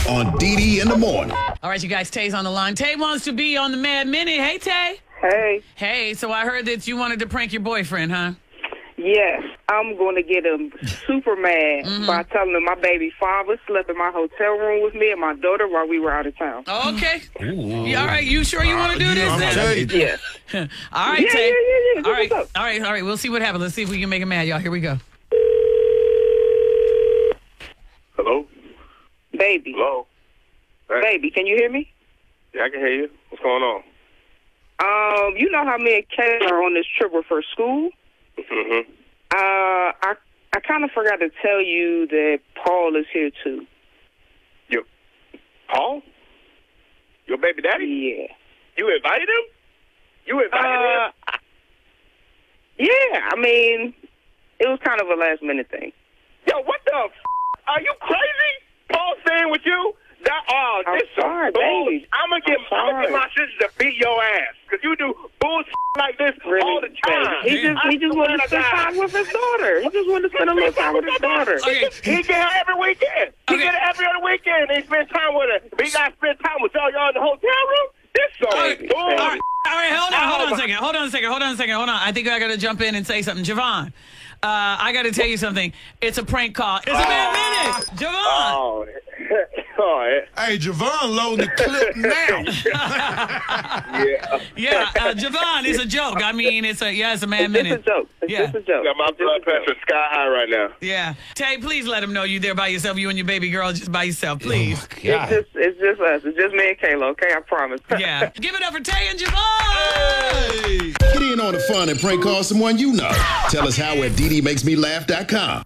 on DD in the morning. All right, you guys, Tay's on the line. Tay wants to be on the Mad Minute. Hey, Tay. Hey. Hey, so I heard that you wanted to prank your boyfriend, huh? Yes, I'm going to get him super mad by telling him my baby father slept in my hotel room with me and my daughter while we were out of town. Okay. Yeah, all right, you sure you want to do this then? Yes. All right, Yeah, Tay. yeah. All right, What's up? all right. We'll see what happens. Let's see if we can make him mad, y'all. Here we go. Hello? Baby. Hello? Hey. Baby, can you hear me? Yeah, I can hear you. What's going on? You know how me and Kay are on this trip for school? Mm-hmm. I kind of forgot to tell you that Paul is here too. Paul? Your baby daddy? Yeah. You invited him? You invited him? Yeah, I mean, it was kind of a last minute thing. Yo, what the Are you crazy? Paul staying with you? I'm This sorry, bull. baby. I'm gonna get my sister to beat your ass. Because you do bullshit like this all the time. He just wanted to spend time with his daughter. He just wanted to spend a little time with his daughter. Okay. He get her every weekend. He Okay. get her every other weekend. He spend time with her. But he got to spend time with y'all in the hotel room? This so bull. All right, hold on a second. I think I got to jump in and say something. Javon, I got to tell you something. It's a prank call. It's a Mad Minute. Javon. Hey, Javon loading the clip now. Yeah, Javon, it's a joke. I mean, it's a Mad Minute. It's a joke. It's Yeah. just a joke. My blood pressure sky high right now. Yeah. Tay, please let him know you there by yourself, you and your baby girl just by yourself, please. It's just us. It's just me and Kayla, okay? I promise. Yeah. Give it up for Tay and Javon. Get in on the fun and prank call someone you know. Tell us how at ddmakesmelaugh.com.